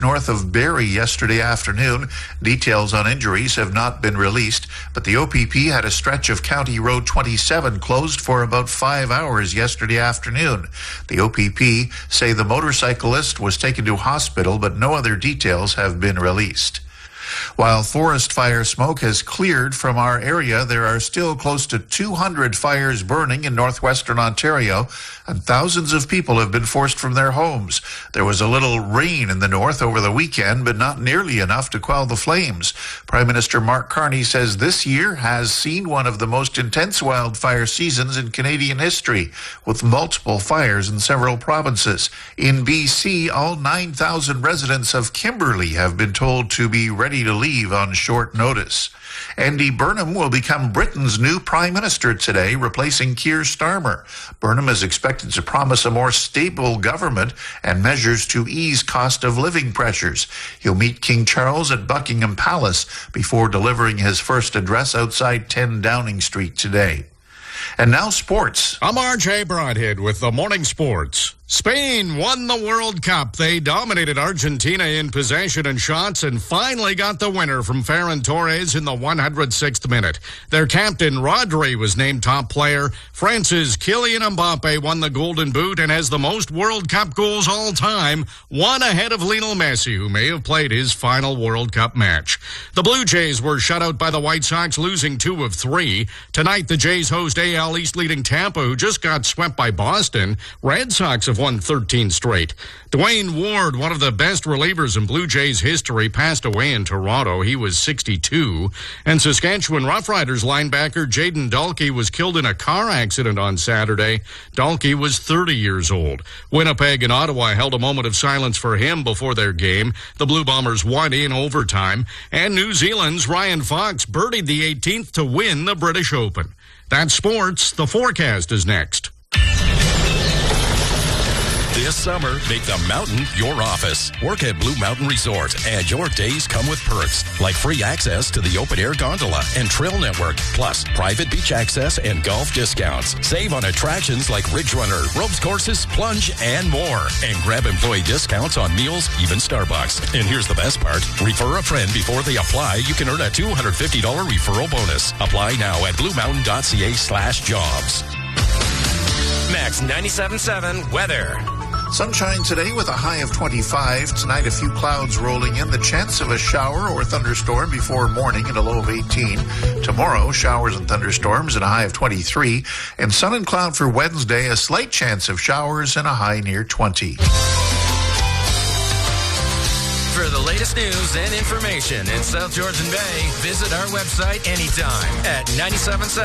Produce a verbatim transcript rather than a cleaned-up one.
north of Barrie yesterday afternoon. Details on injuries have not been released, but the O P P had a stretch of County Road twenty-seven closed for about five hours yesterday afternoon. The O P P say the motorcyclist was taken to hospital, but no other details have been released. While forest fire smoke has cleared from our area, there are still close to two hundred fires burning in northwestern Ontario, and thousands of people have been forced from their homes. There was a little rain in the north over the weekend, but not nearly enough to quell the flames. Prime Minister Mark Carney says this year has seen one of the most intense wildfire seasons in Canadian history, with multiple fires in several provinces. In B C, all nine thousand residents of Kimberley have been told to be ready to leave on short notice. Andy Burnham will become Britain's new Prime Minister today, replacing Keir Starmer. Burnham is expected to promise a more stable government and measures to ease cost of living pressures. He'll meet King Charles at Buckingham Palace before delivering his first address outside ten Downing Street today. And now sports. I'm R J Broadhead with the Morning Sports. Spain won the World Cup. They dominated Argentina in possession and shots and finally got the winner from Ferran Torres in the one hundred sixth minute. Their captain, Rodri, was named top player. France's Kylian Mbappe won the Golden Boot and has the most World Cup goals all time, one ahead of Lionel Messi, who may have played his final World Cup match. The Blue Jays were shut out by the White Sox, losing two of three. Tonight, the Jays host A L East leading Tampa, who just got swept by Boston. Red Sox have won thirteen straight. Dwayne Ward, one of the best relievers in Blue Jays history, passed away in Toronto. He was sixty-two. And Saskatchewan Roughriders linebacker Jaden Dalkey was killed in a car accident on Saturday. Dalkey was thirty years old. Winnipeg and Ottawa held a moment of silence for him before their game. The Blue Bombers won in overtime. And New Zealand's Ryan Fox birdied the eighteenth to win the British Open. That's sports. The forecast is next. This summer, make the mountain your office. Work at Blue Mountain Resort, and your days come with perks like free access to the open-air gondola and trail network, plus private beach access and golf discounts. Save on attractions like Ridge Runner, ropes courses, plunge, and more. And grab employee discounts on meals, even Starbucks. And here's the best part. Refer a friend before they apply. You can earn a two hundred fifty dollars referral bonus. Apply now at bluemountain.ca slash jobs. Max ninety-seven point seven weather. Sunshine today with a high of twenty-five. Tonight, a few clouds rolling in. The chance of a shower or thunderstorm before morning and a low of eighteen. Tomorrow, showers and thunderstorms and a high of twenty-three. And sun and cloud for Wednesday, a slight chance of showers and a high near twenty. For the latest news and information in South Georgian Bay, visit our website anytime at ninety-seven point seven